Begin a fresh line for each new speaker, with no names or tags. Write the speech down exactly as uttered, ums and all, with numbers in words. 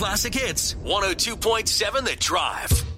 classic hits. one oh two point seven The Drive.